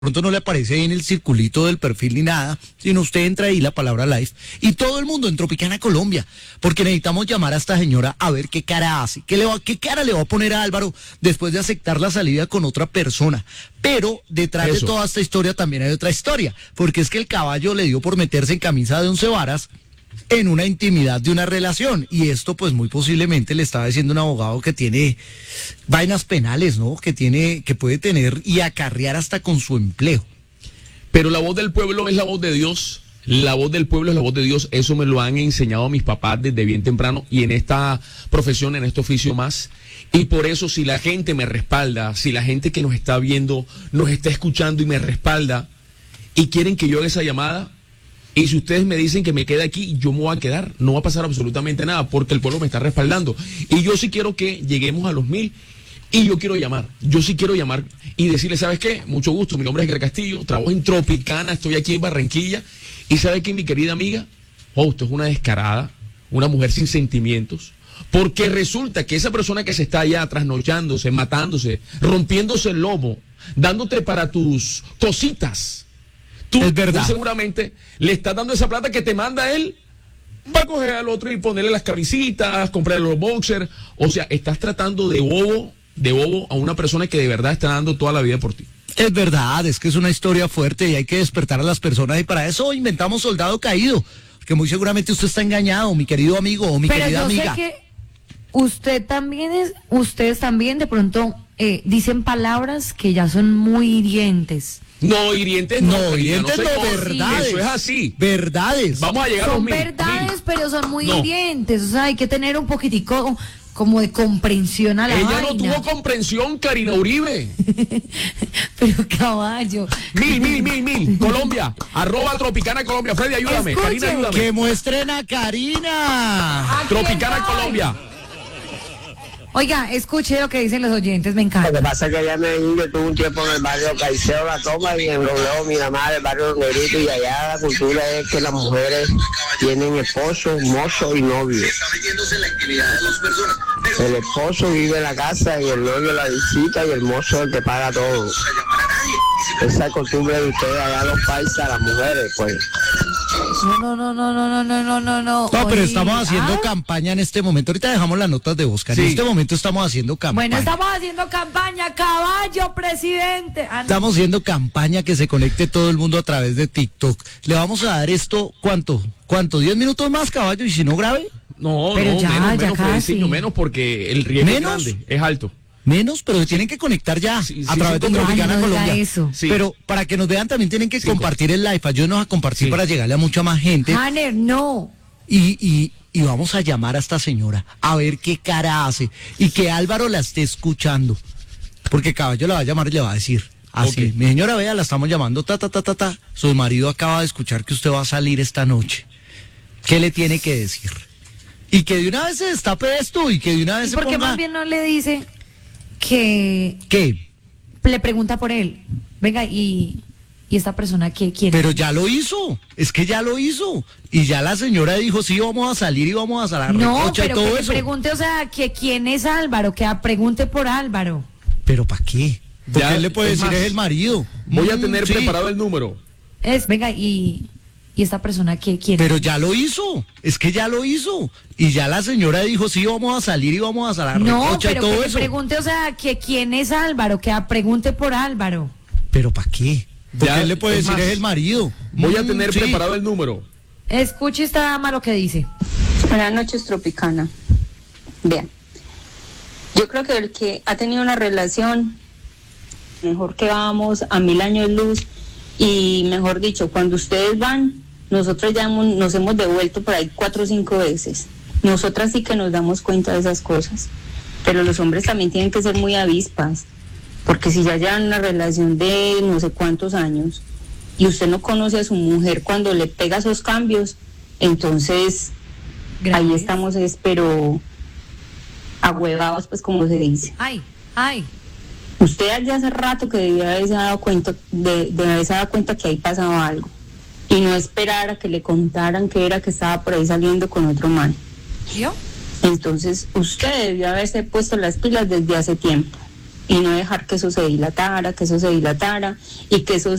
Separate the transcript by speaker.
Speaker 1: pronto no le aparece ahí en el circulito del perfil ni nada, sino usted entra ahí la palabra live y todo el mundo en Tropicana Colombia, porque necesitamos llamar a esta señora a ver qué cara hace, qué cara le va a poner a Álvaro después de aceptar la salida con otra persona. Pero detrás de toda esta historia también hay otra historia, porque es que el caballo le dio por meterse en camisa de 11 varas en una intimidad de una relación, y esto pues muy posiblemente le estaba diciendo un abogado que tiene vainas penales, ¿no? Que puede tener y acarrear hasta con su empleo.
Speaker 2: Pero la voz del pueblo es la voz de Dios. La voz del pueblo es la voz de Dios. Eso me lo han enseñado mis papás desde bien temprano y en esta profesión, en este oficio más. Y por eso, si la gente me respalda, si la gente que nos está viendo, nos está escuchando y me respalda y quieren que yo haga esa llamada, y si ustedes me dicen que me quede aquí, yo me voy a quedar. No va a pasar absolutamente nada porque el pueblo me está respaldando. Y yo sí quiero que lleguemos a los 1000. Y yo quiero llamar. Yo sí quiero llamar y decirle, ¿sabes qué? Mucho gusto. Mi nombre es Greg Castillo. Trabajo en Tropicana. Estoy aquí en Barranquilla. Y ¿sabe qué, mi querida amiga? Oh, usted es una descarada. Una mujer sin sentimientos. Porque resulta que esa persona que se está allá trasnochándose, matándose, rompiéndose el lomo, dándote para tus cositas. Tú,
Speaker 1: es verdad.
Speaker 2: Seguramente le estás dando esa plata que te manda él. Va a coger al otro y ponerle las camisitas, comprarle los boxers. O sea, estás tratando de bobo a una persona que de verdad está dando toda la vida por ti.
Speaker 1: Es verdad, es que es una historia fuerte y hay que despertar a las personas, y para eso inventamos Soldado Caído, que muy seguramente usted está engañado, mi querido amigo o mi querida amiga.
Speaker 3: Pero yo sé que ustedes también de pronto dicen palabras que ya son muy hirientes.
Speaker 2: No, hirientes no,
Speaker 1: hirientes no, verdades.
Speaker 2: Eso es así.
Speaker 1: Verdades.
Speaker 2: Vamos a llegar a los 1000.
Speaker 3: Son verdades, pero son muy hirientes. O sea, hay que tener un poquitico como de comprensión a la vaina.
Speaker 2: Ella no tuvo comprensión, Karina Uribe.
Speaker 3: Pero caballo.
Speaker 2: 1000. Colombia. @Tropicana Colombia. Freddy, ayúdame.
Speaker 3: Escuchen.
Speaker 2: Karina, ayúdame.
Speaker 1: Que muestren a Karina.
Speaker 2: Tropicana Colombia.
Speaker 3: Oiga, escuche lo que dicen los oyentes, me encanta.
Speaker 4: Lo que pasa es que allá en Medellín yo tuve un tiempo en el barrio Caicedo, La Toma, y en Robledo, Miramar, el barrio Negrito, y allá la cultura es que las mujeres tienen esposo, mozo y novio. El esposo vive en la casa y el novio la visita y el mozo es el que paga todo. Esa costumbre de ustedes allá los paisas, las mujeres, pues.
Speaker 3: No.
Speaker 1: No, pero estamos haciendo campaña en este momento. Ahorita dejamos las notas de Oscar. Sí. En este momento estamos haciendo campaña.
Speaker 3: Bueno, estamos haciendo campaña, caballo, presidente.
Speaker 1: Estamos haciendo campaña que se conecte todo el mundo a través de TikTok. Le vamos a dar esto, ¿cuánto? ¿10 minutos más, caballo? ¿Y si no grave?
Speaker 2: No,
Speaker 3: pero
Speaker 2: menos, casi. Menos porque el riesgo es grande, es alto.
Speaker 1: Menos, pero se tienen que conectar ya a través de Tropicana Colombia.
Speaker 3: Sí.
Speaker 1: Pero para que nos vean también tienen que compartir el live. Ayúdenos a compartir para llegarle a mucha más gente.
Speaker 3: Hanner, no.
Speaker 1: Y vamos a llamar a esta señora a ver qué cara hace y que Álvaro la esté escuchando. Porque Caballo la va a llamar y le va a decir así, mi señora, vea, la estamos llamando, su marido acaba de escuchar que usted va a salir esta noche. ¿Qué le tiene que decir? Y que de una vez se destape esto y que de una vez se ponga...
Speaker 3: ¿Por qué más bien no le dice que...
Speaker 1: ¿Qué?
Speaker 3: Le pregunta por él. Venga, y esta persona ¿qué quiere?
Speaker 1: Pero ya lo hizo, es que ya lo hizo. Y ya la señora dijo, sí, vamos a salir y vamos a la recocha y todo eso. No, pero que le
Speaker 3: pregunte, o sea, que quién es Álvaro, que pregunte por Álvaro.
Speaker 1: ¿Pero para qué? Porque
Speaker 2: Ya,
Speaker 1: él le puede decir,
Speaker 2: más,
Speaker 1: es el marido.
Speaker 2: Voy a tener preparado el número.
Speaker 3: Venga, y esta persona ¿qué quiere?
Speaker 1: Pero ya lo hizo, es que ya lo hizo. Y ya la señora dijo, sí, vamos a salir y vamos a la recocha y todo eso. No, pero que le
Speaker 3: pregunte, o sea, que quién es Álvaro, que pregunte por Álvaro.
Speaker 1: ¿Pero para qué? Porque
Speaker 2: Ya,
Speaker 1: él le puede decir,
Speaker 2: más,
Speaker 1: es el marido.
Speaker 2: Voy a tener preparado el número.
Speaker 3: Escuche esta dama lo que dice.
Speaker 5: Buenas noches, Tropicana. Vean, yo creo que el que ha tenido una relación, mejor que vamos a 1000 años luz, y mejor dicho, cuando ustedes van, nosotros ya nos hemos devuelto por ahí 4 o 5 veces. Nosotras sí que nos damos cuenta de esas cosas, pero los hombres también tienen que ser muy avispas, porque si ya llevan una relación de no sé cuántos años y usted no conoce a su mujer cuando le pega esos cambios, entonces ahí estamos, pero ahuevados, pues, como se dice.
Speaker 3: Ay.
Speaker 5: Usted ya hace rato que debía haberse dado cuenta, de haberse dado cuenta que ahí pasaba algo y no esperar a que le contaran que era que estaba por ahí saliendo con otro man.
Speaker 3: ¿Yo?
Speaker 5: Entonces usted debió haberse puesto las pilas desde hace tiempo. y no dejar que eso se dilatara y que eso